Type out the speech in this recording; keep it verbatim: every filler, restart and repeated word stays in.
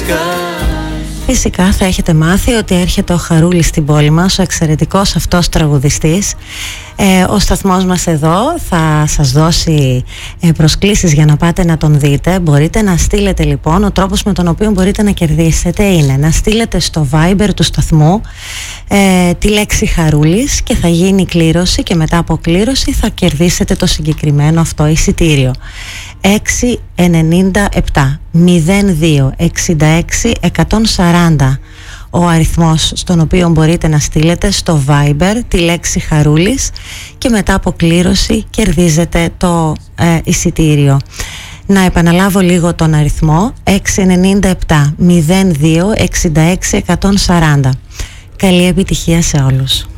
Φυσικά θα έχετε μάθει ότι έρχεται ο Χαρούλης στην πόλη μας, ο εξαιρετικός αυτός τραγουδιστής. Ε, ο σταθμός μας εδώ θα σας δώσει ε, προσκλήσεις για να πάτε να τον δείτε. Μπορείτε να στείλετε λοιπόν, ο τρόπος με τον οποίο μπορείτε να κερδίσετε είναι να στείλετε στο Viber του σταθμού ε, τη λέξη Χαρούλης και θα γίνει κλήρωση και μετά από κλήρωση θα κερδίσετε το συγκεκριμένο αυτό εισιτήριο. έξι εννιά επτά μηδέν δύο εξήντα έξι εκατόν σαράντα ο αριθμός στον οποίο μπορείτε να στείλετε στο Viber τη λέξη Χαρούλης και μετά από κλήρωση κερδίζετε το ε, εισιτήριο. Να επαναλάβω λίγο τον αριθμό έξι εννιά επτά μηδέν δύο εξήντα έξι εκατόν σαράντα. Καλή επιτυχία σε όλους.